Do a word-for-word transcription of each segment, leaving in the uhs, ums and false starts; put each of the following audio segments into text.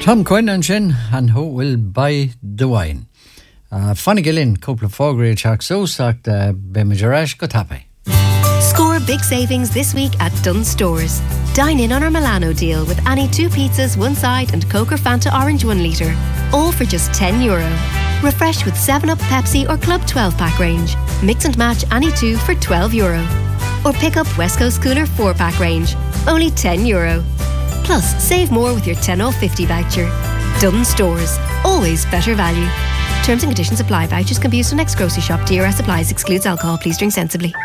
Tom Quinn and Shin, and who will buy the wine? Uh, Funny Gillin, couple of Fogri Chakso, Sagt Bemajarash Gotape. Score big savings this week at Dunnes Stores. Dine in on our Milano deal with any two pizzas, one side, and Coke or Fanta Orange one litre. All for just ten euro. Refresh with seven up, Pepsi or Club twelve pack range. Mix and match any two for twelve euro. Or pick up West Coast Cooler four pack range. Only ten euro. Plus, save more with your ten off fifty voucher. Dunnes Stores. Always better value. Terms and conditions apply. Vouchers can be used for next grocery shop. D R S applies. Excludes alcohol. Please drink sensibly.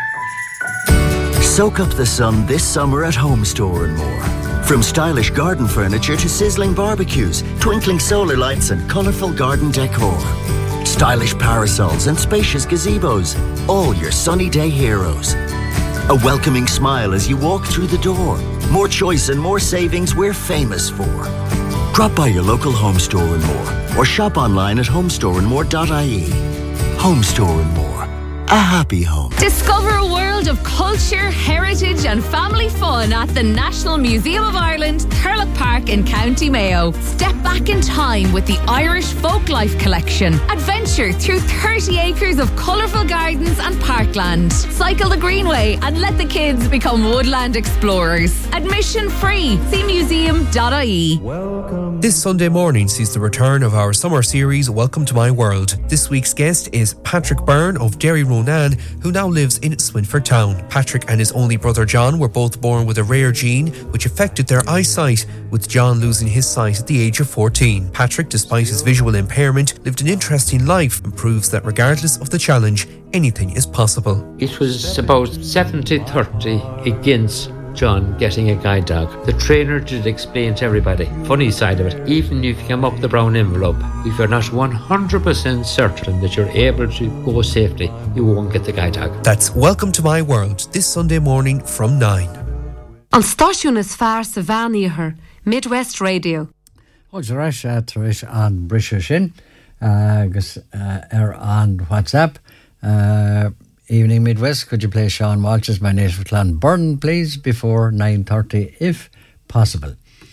Soak up the sun this summer at Home Store and more. From stylish garden furniture to sizzling barbecues, twinkling solar lights and colourful garden decor. Stylish parasols and spacious gazebos. All your sunny day heroes. A welcoming smile as you walk through the door. More choice and more savings we're famous for. Drop by your local Home Store and More or shop online at homestore and more dot I E. Home Store and More. A happy home. Discover a world of culture, heritage and family fun at the National Museum of Ireland, Thurlock Park in County Mayo. Step back in time with the Irish Folklife Collection. Adventure through thirty acres of colourful gardens and parkland. Cycle the Greenway and let the kids become woodland explorers. Admission free. See museum dot I E. This Sunday morning sees the return of our summer series Welcome to My World. This week's guest is Patrick Byrne of Derry Ronan, who now lives in Swinford Town. Patrick and his only brother John were both born with a rare gene which affected their eyesight, with John losing his sight at the age of fourteen. Patrick, despite his visual impairment, lived an interesting life and proves that regardless of the challenge, anything is possible. It was about seventy thirty against John getting a guide dog. The trainer did explain to everybody, funny side of it, even if you come up the brown envelope, if you're not one hundred percent certain that you're able to go safely, you won't get the guide dog. That's Welcome to My World, this Sunday morning from nine. On Stáisiún is fearr sa bhean Midwest Radio. Oh, Zarash Trish on Brisha Shin, agus er on WhatsApp. Uh, Evening Midwest, could you play Sean Walsh's My Native Clan Burn, please, before nine thirty, if possible.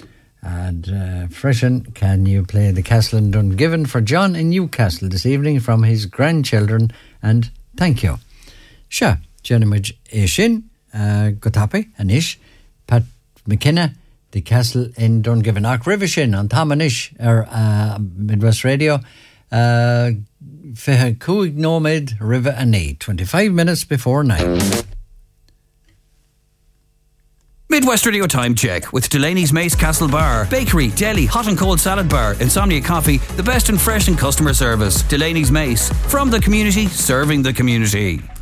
And uh, Freshen, can you play the Castle in Dungiven for John in Newcastle this evening from his grandchildren, and thank you. Sure, Jenimage Ishin, Gotapi, and Ish, Pat McKenna, the Castle in Dungiven, Ach Rivishin, on Tom and Ish, er, uh, Midwest Radio. Uh, Feha Kuig Nomad River and eight, twenty-five minutes before nine. Midwest Radio Time Check with Delaney's Mace Castle Bar, Bakery, Deli, Hot and Cold Salad Bar, Insomnia Coffee, the best in fresh and customer service. Delaney's Mace, from the community, serving the community.